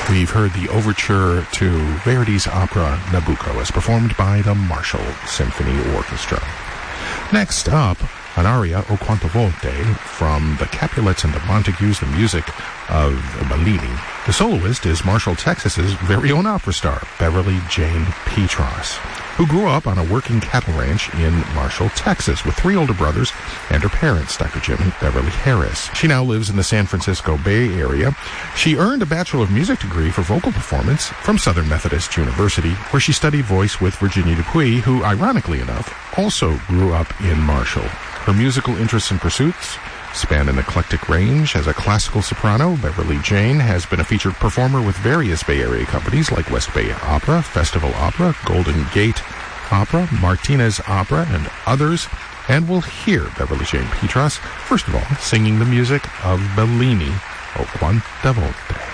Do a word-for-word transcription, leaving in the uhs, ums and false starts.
We've heard the overture to Verdi's opera Nabucco as performed by the Marshall Symphony Orchestra. Next up, an aria O Quante Volte from the Capulets and the Montagues, the music of Bellini. The soloist is Marshall, Texas's very own opera star, Beverly Jane Petras, who grew up on a working cattle ranch in Marshall, Texas, with three older brothers and her parents, Doctor Jim and Beverly Harris. She now lives in the San Francisco Bay Area. She earned a Bachelor of Music degree for vocal performance from Southern Methodist University, where she studied voice with Virginia Dupuy, who, ironically enough, also grew up in Marshall. Her musical interests and pursuits span an eclectic range. As a classical soprano, Beverly Jane has been a featured performer with various Bay Area companies like West Bay Opera, Festival Opera, Golden Gate Opera, Martinez Opera, and others. And we'll hear Beverly Jane Petras, first of all, singing the music of Bellini, O Quante Volte.